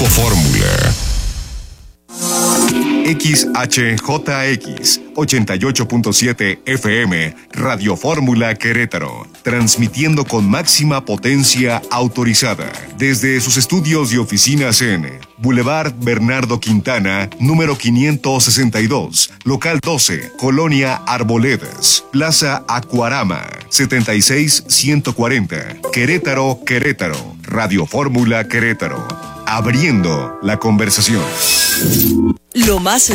Grupo Fórmula. XHJX 88.7 FM, Radio Fórmula Querétaro, transmitiendo con máxima potencia autorizada desde sus estudios y oficinas en Boulevard Bernardo Quintana, número 562, local 12, Colonia Arboledas, Plaza Acuarama, 76140, Querétaro, Querétaro, Radio Fórmula Querétaro, abriendo la conversación. Lo más